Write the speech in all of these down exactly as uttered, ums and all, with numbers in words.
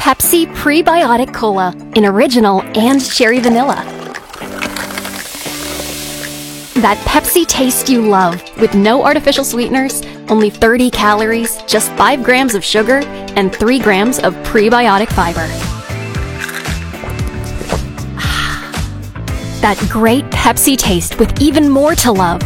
Pepsi Prebiotic Cola in original and cherry vanilla. That Pepsi taste you love, with no artificial sweeteners, only thirty calories, just five grams of sugar, and three grams of prebiotic fiber. That great Pepsi taste with even more to love.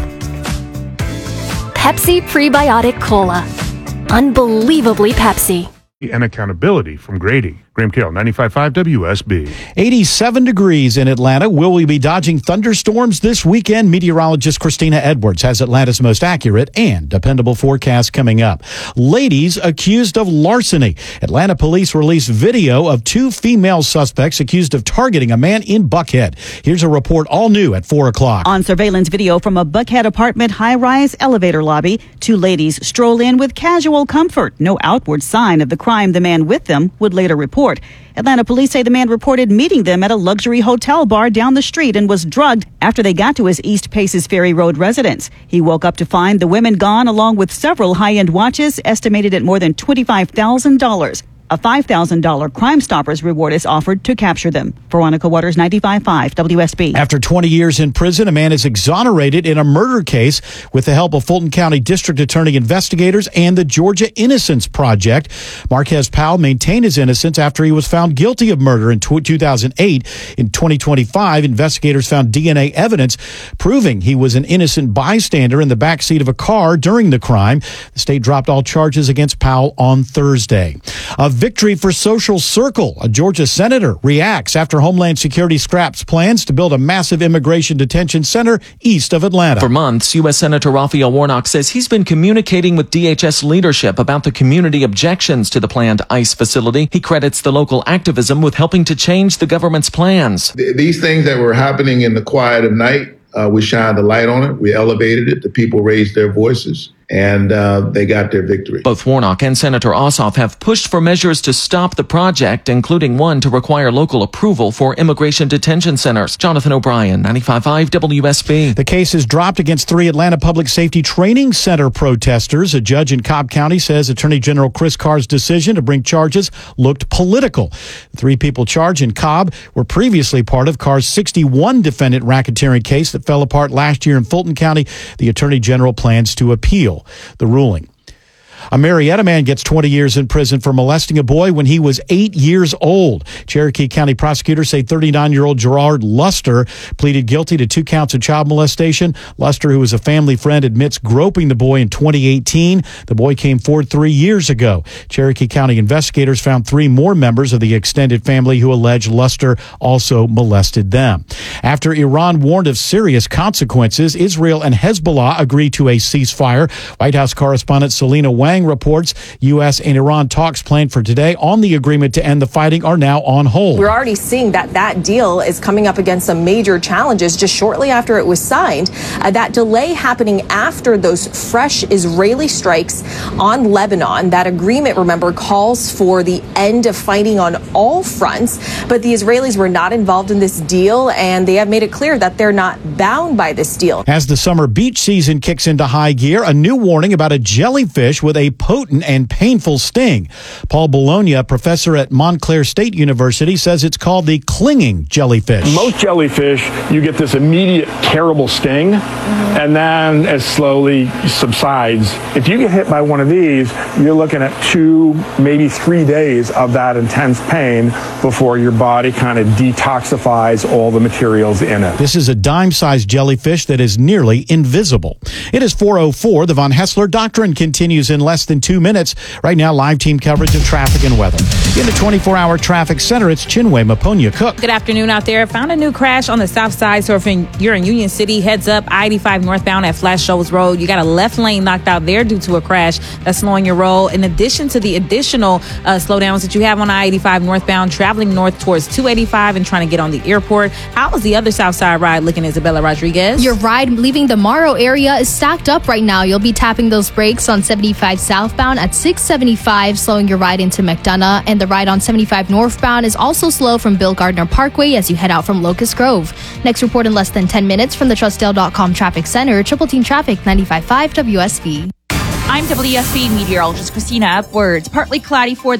Pepsi Prebiotic Cola. Unbelievably Pepsi. And accountability from Grady. Graham Carroll, ninety-five point five W S B. eighty-seven degrees in Atlanta. Will we be dodging thunderstorms this weekend? Meteorologist Christina Edwards has Atlanta's most accurate and dependable forecast coming up. Ladies accused of larceny. Atlanta police released video of two female suspects accused of targeting a man in Buckhead. Here's a report all new at four o'clock. On surveillance video from a Buckhead apartment high-rise elevator lobby, two ladies stroll in with casual comfort. No outward sign of the crime the man with them would later report. Atlanta police say the man reported meeting them at a luxury hotel bar down the street and was drugged after they got to his East Paces Ferry Road residence. He woke up to find the women gone, along with several high-end watches estimated at more than twenty-five thousand dollars. A five thousand dollars Crime Stoppers reward is offered to capture them. Veronica Waters, ninety-five point five W S B. After twenty years in prison, a man is exonerated in a murder case with the help of Fulton County District Attorney investigators and the Georgia Innocence Project. Marquez Powell maintained his innocence after he was found guilty of murder in two thousand eight. In twenty twenty-five, investigators found D N A evidence proving he was an innocent bystander in the backseat of a car during the crime. The state dropped all charges against Powell on Thursday. A victory for Social Circle. A Georgia senator reacts after Homeland Security scraps plans to build a massive immigration detention center east of Atlanta. For months, U S Senator Raphael Warnock says he's been communicating with D H S leadership about the community objections to the planned ICE facility. He credits the local activism with helping to change the government's plans. These things that were happening in the quiet of night, uh, we shined the light on it. We elevated it. The people raised their voices. And uh, they got their victory. Both Warnock and Senator Ossoff have pushed for measures to stop the project, including one to require local approval for immigration detention centers. Jonathan O'Brien, ninety-five point five W S B. The case is dropped against three Atlanta Public Safety Training Center protesters. A judge in Cobb County says Attorney General Chris Carr's decision to bring charges looked political. The three people charged in Cobb were previously part of Carr's sixty-one defendant racketeering case that fell apart last year in Fulton County. The Attorney General plans to appeal the ruling. A Marietta man gets twenty years in prison for molesting a boy when he was eight years old. Cherokee County prosecutors say thirty-nine-year-old Gerard Luster pleaded guilty to two counts of child molestation. Luster, who was a family friend, admits groping the boy in twenty eighteen. The boy came forward three years ago. Cherokee County investigators found three more members of the extended family who allege Luster also molested them. After Iran warned of serious consequences, Israel and Hezbollah agreed to a ceasefire. White House correspondent Selena Wang reports U S and Iran talks planned for today on the agreement to end the fighting are now on hold. We're already seeing that that deal is coming up against some major challenges just shortly after it was signed. Uh, that delay happening after those fresh Israeli strikes on Lebanon. That agreement, remember, calls for the end of fighting on all fronts. But the Israelis were not involved in this deal, and they have made it clear that they're not bound by this deal. As the summer beach season kicks into high gear, a new warning about a jellyfish with a potent and painful sting. Paul Bologna, professor at Montclair State University, says it's called the clinging jellyfish. Most jellyfish, you get this immediate terrible sting, and then it slowly subsides. If you get hit by one of these, you're looking at two, maybe three days of that intense pain before your body kind of detoxifies all the materials in it. This is a dime-sized jellyfish that is nearly invisible. It is four oh four. The Von Hessler Doctrine continues in less than two minutes. Right now, live team coverage of traffic and weather. In the twenty-four hour traffic center, it's Chinwe Maponia Cook. Good afternoon out there. Found a new crash on the south side. So if you're in Union City, heads up I eighty-five northbound at Flash Shoals Road. You got a left lane knocked out there due to a crash that's slowing your roll. In addition to the additional uh, slowdowns that you have on I eighty-five northbound, traveling north towards two eighty-five and trying to get on the airport. How is the other south side ride looking, Isabella Rodriguez? Your ride leaving the Morrow area is stacked up right now. You'll be tapping those brakes on seventy-five southbound at six seventy-five, slowing your ride into McDonough. And the ride on seventy-five northbound is also slow from Bill Gardner Parkway as you head out from Locust Grove. Next report in less than ten minutes from the Trustdale dot com Traffic Center. Triple Team Traffic, ninety-five point five W S B. I'm W S B meteorologist Christina Upwards. Partly cloudy for